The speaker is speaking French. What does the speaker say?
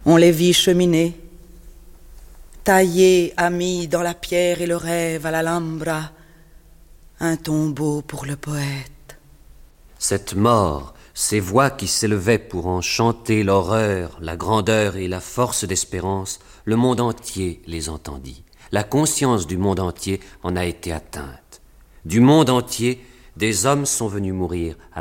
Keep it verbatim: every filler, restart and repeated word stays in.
On les vit cheminer, taillés, amis, dans la pierre et le rêve à l'Alhambra, un tombeau pour le poète. Cette mort, ces voix qui s'élevaient pour en chanter l'horreur, la grandeur et la force d'espérance, le monde entier les entendit. La conscience du monde entier en a été atteinte. Du monde entier, des hommes sont venus mourir